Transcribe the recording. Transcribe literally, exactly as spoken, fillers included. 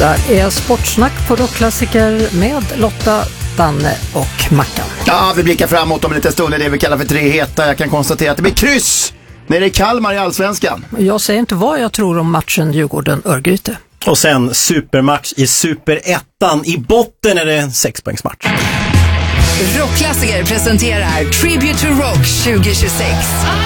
Detta är Sportsnack på Rockklassiker med Lotta, Danne och Mackan. Ja, vi blickar framåt om en liten stund. Det vi kallar för tre heta. Jag kan konstatera att det blir kryss nere i Kalmar i Allsvenskan. Jag säger inte vad jag tror om matchen Djurgården-Örgryte. Och sen supermatch i Superettan. I botten är det en sexpoängsmatch. Rockklassiker presenterar Tribute to Rock tjugo tjugosex.